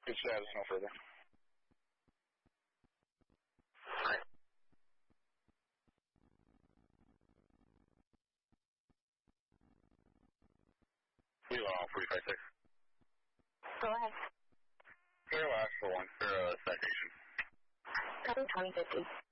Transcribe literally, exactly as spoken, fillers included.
Good status, no further. Right. We allow forty-five six. Go ahead. Fair last for one, fair uh, citation. Copy twenty fifty.